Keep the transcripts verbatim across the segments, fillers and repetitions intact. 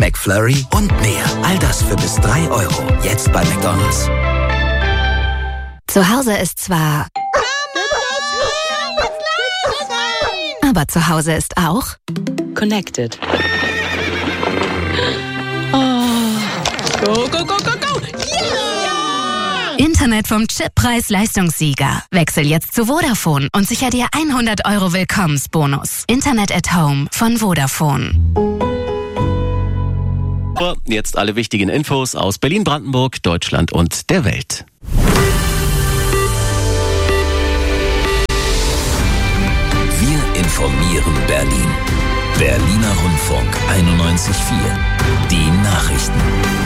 McFlurry und mehr. All das für bis drei Euro. Jetzt bei McDonald's. Zu Hause ist zwar... Aber zu Hause ist auch... Connected. Oh. Go, go, go, go, go! Yeah! Internet vom Chippreis-Leistungssieger. Wechsel jetzt zu Vodafone und sicher dir hundert Euro Willkommensbonus. Internet at Home von Vodafone. Jetzt alle wichtigen Infos aus Berlin, Brandenburg, Deutschland und der Welt. Wir informieren Berlin. Berliner Rundfunk einundneunzig Komma vier. Die Nachrichten.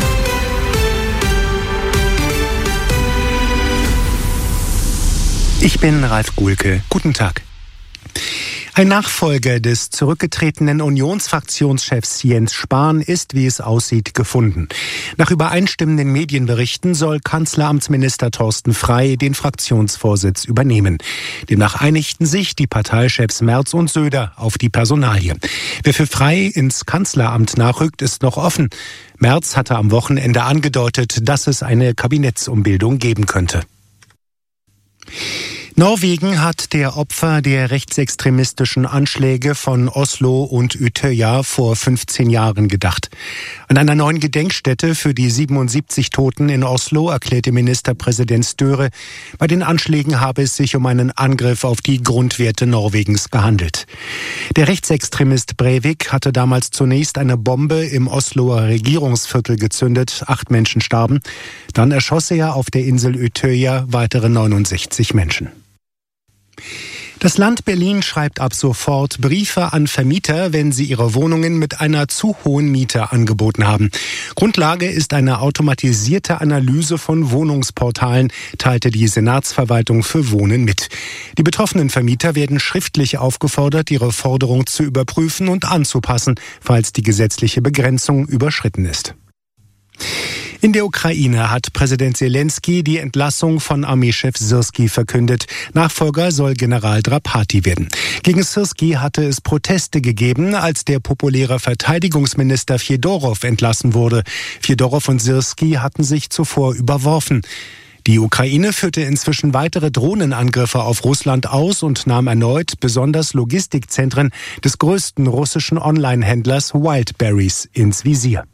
Ich bin Ralf Guhlke. Guten Tag. Ein Nachfolger des zurückgetretenen Unionsfraktionschefs Jens Spahn ist, wie es aussieht, gefunden. Nach übereinstimmenden Medienberichten soll Kanzleramtsminister Thorsten Frey den Fraktionsvorsitz übernehmen. Demnach einigten sich die Parteichefs Merz und Söder auf die Personalie. Wer für Frey ins Kanzleramt nachrückt, ist noch offen. Merz hatte am Wochenende angedeutet, dass es eine Kabinettsumbildung geben könnte. Norwegen hat der Opfer der rechtsextremistischen Anschläge von Oslo und Utøya vor fünfzehn Jahren gedacht. An einer neuen Gedenkstätte für die siebenundsiebzig Toten in Oslo erklärte Ministerpräsident Støre, bei den Anschlägen habe es sich um einen Angriff auf die Grundwerte Norwegens gehandelt. Der Rechtsextremist Breivik hatte damals zunächst eine Bombe im Osloer Regierungsviertel gezündet. Acht Menschen starben. Dann erschoss er auf der Insel Utøya weitere neunundsechzig Menschen. Das Land Berlin schreibt ab sofort Briefe an Vermieter, wenn sie ihre Wohnungen mit einer zu hohen Miete angeboten haben. Grundlage ist eine automatisierte Analyse von Wohnungsportalen, teilte die Senatsverwaltung für Wohnen mit. Die betroffenen Vermieter werden schriftlich aufgefordert, ihre Forderung zu überprüfen und anzupassen, falls die gesetzliche Begrenzung überschritten ist. In der Ukraine hat Präsident Zelensky die Entlassung von Armeechef Syrskij verkündet. Nachfolger soll General Drapati werden. Gegen Syrskij hatte es Proteste gegeben, als der populäre Verteidigungsminister Fjodorow entlassen wurde. Fjodorow und Syrskij hatten sich zuvor überworfen. Die Ukraine führte inzwischen weitere Drohnenangriffe auf Russland aus und nahm erneut besonders Logistikzentren des größten russischen Online-Händlers Wildberries ins Visier.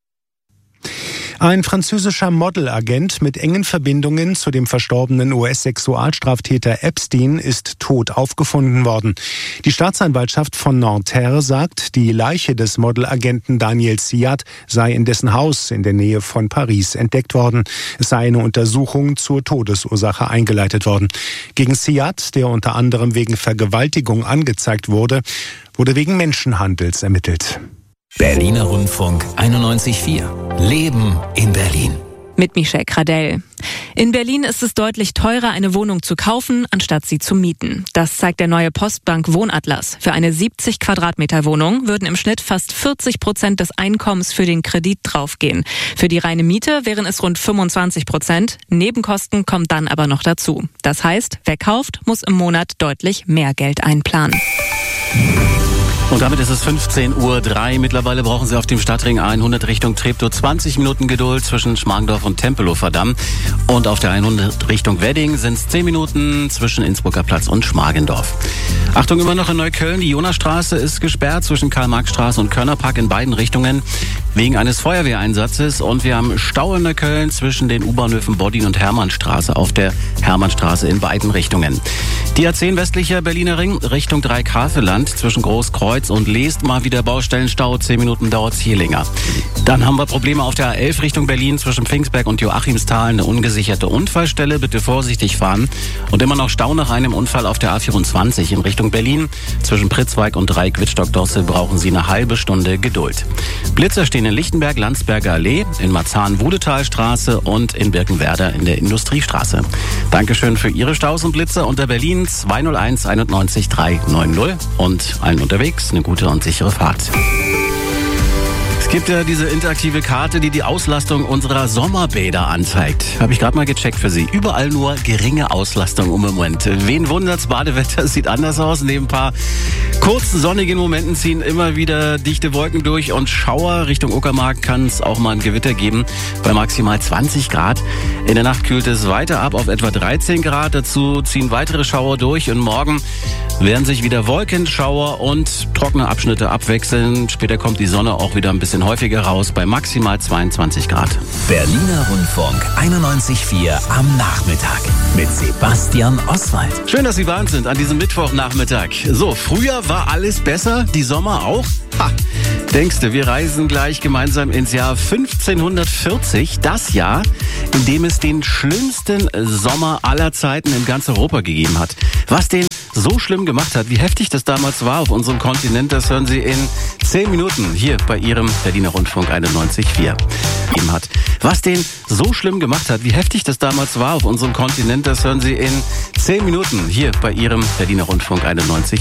Ein französischer Modelagent mit engen Verbindungen zu dem verstorbenen U S-Sexualstraftäter Epstein ist tot aufgefunden worden. Die Staatsanwaltschaft von Nanterre sagt, die Leiche des Modelagenten Daniel Siad sei in dessen Haus in der Nähe von Paris entdeckt worden. Es sei eine Untersuchung zur Todesursache eingeleitet worden. Gegen Siad, der unter anderem wegen Vergewaltigung angezeigt wurde, wurde wegen Menschenhandels ermittelt. Berliner Rundfunk einundneunzig Komma vier. Leben in Berlin. Mit Michelle Kradell. In Berlin ist es deutlich teurer, eine Wohnung zu kaufen, anstatt sie zu mieten. Das zeigt der neue Postbank Wohnatlas. Für eine siebzig Quadratmeter Wohnung würden im Schnitt fast vierzig Prozent des Einkommens für den Kredit draufgehen. Für die reine Miete wären es rund fünfundzwanzig Prozent. Nebenkosten kommen dann aber noch dazu. Das heißt, wer kauft, muss im Monat deutlich mehr Geld einplanen. Und damit ist es fünfzehn Uhr drei. Mittlerweile brauchen Sie auf dem Stadtring hundert Richtung Treptow zwanzig Minuten Geduld zwischen Schmargendorf und Tempelhofer Damm. Und auf der hundert Richtung Wedding sind es zehn Minuten zwischen Innsbrucker Platz und Schmargendorf. Achtung, immer noch in Neukölln. Die Jonasstraße ist gesperrt zwischen Karl-Marx-Straße und Körnerpark in beiden Richtungen wegen eines Feuerwehreinsatzes. Und wir haben Stau in Neukölln zwischen den U-Bahnhöfen Boddin und Hermannstraße auf der Hermannstraße in beiden Richtungen. Die A zehn westlicher Berliner Ring Richtung Dreikrafeland zwischen Großkreuz und Leest mal wieder Baustellenstau. Zehn Minuten dauert es hier länger. Dann haben wir Probleme auf der A elf Richtung Berlin zwischen Pfingstberg und Joachimsthal. Eine ungesicherte Unfallstelle. Bitte vorsichtig fahren. Und immer noch Stau nach einem Unfall auf der A vierundzwanzig in Richtung Berlin. Zwischen Pritzweig und Dreieck-Wittstock-Dosse brauchen Sie eine halbe Stunde Geduld. Blitzer stehen in Lichtenberg, Landsberger Allee, in Marzahn-Wudetalstraße und in Birkenwerder in der Industriestraße. Dankeschön für Ihre Staus und Blitzer unter Berlin zwei null eins einundneunzig drei neun null und allen unterwegs eine gute und sichere Fahrt. Es gibt ja diese interaktive Karte, die die Auslastung unserer Sommerbäder anzeigt. Habe ich gerade mal gecheckt für Sie. Überall nur geringe Auslastung im Moment. Wen wundert's? Badewetter sieht anders aus. Neben ein paar kurzen sonnigen Momenten ziehen immer wieder dichte Wolken durch und Schauer. Richtung Uckermark kann es auch mal ein Gewitter geben bei maximal zwanzig Grad. In der Nacht kühlt es weiter ab auf etwa dreizehn Grad. Dazu ziehen weitere Schauer durch und morgen werden sich wieder Wolkenschauer und trockene Abschnitte abwechseln. Später kommt die Sonne auch wieder ein bisschen häufiger raus bei maximal zweiundzwanzig Grad. Berliner Rundfunk einundneunzig Komma vier am Nachmittag mit Sebastian Oswald. Schön, dass Sie bei uns sind an diesem Mittwochnachmittag. So, früher war alles besser, die Sommer auch? Ha, denkste, wir reisen gleich gemeinsam ins Jahr fünfzehnhundertvierzig, das Jahr, in dem es den schlimmsten Sommer aller Zeiten in ganz Europa gegeben hat. Was den so schlimm gemacht hat, wie heftig das damals war auf unserem Kontinent, das hören Sie in zehn Minuten hier bei Ihrem Berliner Rundfunk einundneunzig Komma vier. Hat. Was den so schlimm gemacht hat, wie heftig das damals war auf unserem Kontinent, das hören Sie in zehn Minuten hier bei Ihrem Berliner Rundfunk einundneunzig Komma vier.